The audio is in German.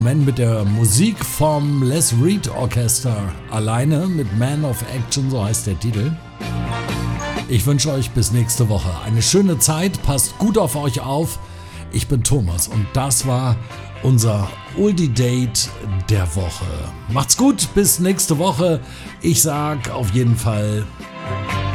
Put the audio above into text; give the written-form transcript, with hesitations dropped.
Mit der Musik vom Les Reed Orchester alleine mit Man of Action, so heißt der Titel. Ich wünsche euch bis nächste Woche eine schöne Zeit, passt gut auf euch auf. Ich bin Thomas und das war unser Oldie Date der Woche. Macht's gut, bis nächste Woche. Ich sag auf jeden Fall